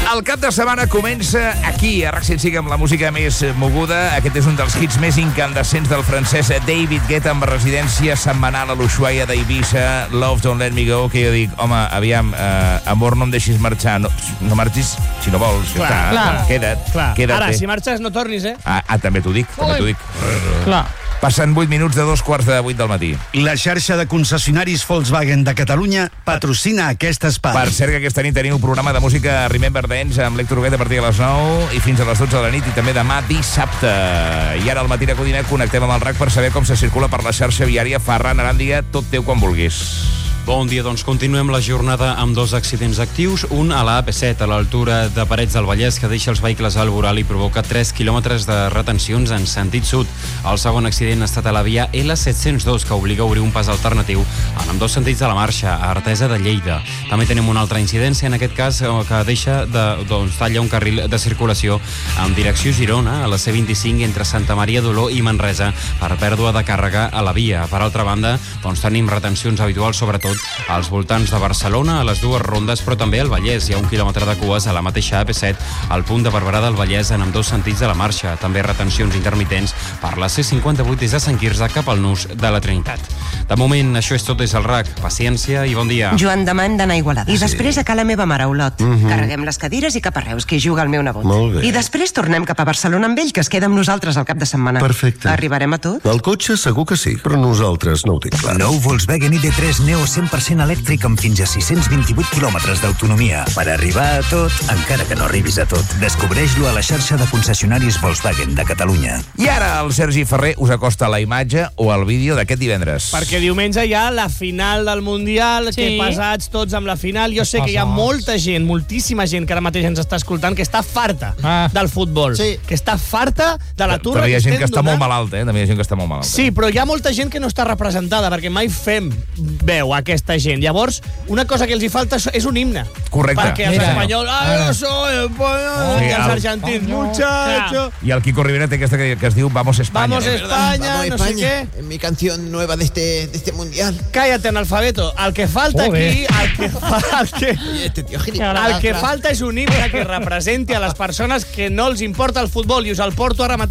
El cap de setmana comença aquí, a RAC 105, amb la música més moguda. Aquest és un dels hits més incandescents del francès David Guetta, amb residència setmanal a l'Ushuaia d'Eivissa, Love Don't Let Me Go, que jo dic, home, aviam, amor, no em deixis marxar. No marxis si no vols. Clar. Queda't. Ara, si marxes, no tornis, eh? També t'ho dic. Clar. Passen 8 minuts de 7:45 del matí. La xarxa de concessionaris Volkswagen de Catalunya patrocina aquest espai. Per cert, que aquesta nit tenim un programa de música Remember Dance amb l'Hèctor Huguet a partir de les 9 i fins a les 12 de la nit, i també demà dissabte. I ara al matí a Codinet connectem amb el RAC per saber com se circula per la xarxa viària. Ferran Aràndiga, tot teu quan vulguis. Bon dia, doncs continuem la jornada amb 2 accidents actius, un a la AP7 a l'altura de Parets del Vallès, que deixa els vehicles al voral i provoca 3 quilòmetres de retencions en sentit sud. El segon accident ha estat a la via L702, que obliga a obrir un pas alternatiu en ambdós sentits de la marxa, a Artesa de Lleida. També tenim una altra incidència, en aquest cas, que deixa talla un carril de circulació en direcció Girona, a la C25 entre Santa Maria d'Oló i Manresa, per pèrdua de càrrega a la via. Per altra banda, tenim retencions habituals, sobretot als voltants de Barcelona, a les 2 rondes, però també al Vallès. Hi ha 1 quilòmetre de cues a la mateixa AP7, al punt de Barberà del Vallès, en ambdós sentits de la marxa. També retencions intermitents per la C58 des de Sant Quirze cap al nus de la Trinitat. De moment, això és tot des del RAC. Paciència i bon dia. Joan Damant d'anar a Igualada. I després a Cala Meva Mare, a Olot. Carreguem les cadires i cap a Reus, que hi juga el meu nebot. Molt bé. I després tornem cap a Barcelona amb ell, que es queda amb nosaltres al cap de setmana. Perfecte. Arribarem a tot? El cotxe segur que sí, però nosaltres no ho tinc clar. Nou Volkswagen ID3 Neo 100% elèctric amb fins a 628 quilòmetres d'autonomia. Per arribar a tot, encara que no arribis a tot. Descobreix-lo a la xarxa de concessionaris Volkswagen de Catalunya. I ara el Sergi Ferrer us acosta la imatge o el vídeo d'aquest divendres. Perquè diumenge hi ha la final del Mundial, que pesats tots amb la final. Jo sé que hi ha molta gent, moltíssima gent que ara mateix ens està escoltant, que està farta del futbol, que està farta de la turra. Però hi ha gent que està molt malalta, També hi ha gent que està molt malalta. Sí, però hi ha molta gent que no està representada, perquè mai fem veu a aquesta gent. Llavors, una cosa que els hi falta és un himne. Correcte. Perquè els espanyols, no soy español, i els argentins, muchacho. I el Quico Rivera té aquesta que es diu Vamos España. Vamos España, no sé qué. En mi canción nueva de este mundial. Cállate, analfabeto. El que falta aquí, el que falta és un himne que representi a les persones que no els importa el futbol, i us el porto ara mateix.